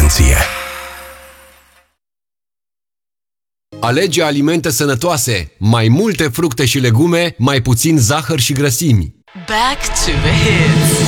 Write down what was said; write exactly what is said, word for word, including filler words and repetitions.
atenție! Alege alimente sănătoase, mai multe fructe și legume, mai puțin zahăr și grăsimi. Back to the hits.